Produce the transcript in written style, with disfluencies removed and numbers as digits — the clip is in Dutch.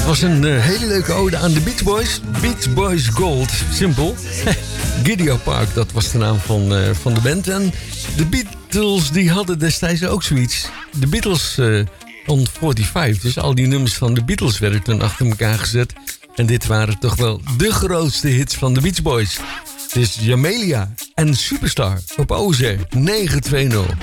Het was een hele leuke ode aan de Beach Boys. Beach Boys Gold, simpel. Gideo Park, dat was de naam van de band. En de Beatles die hadden destijds ook zoiets. De Beatles on 45, dus al die nummers van de Beatles werden toen achter elkaar gezet. En dit waren toch wel de grootste hits van de Beach Boys. Het is Jamelia en Superstar op OZ 920.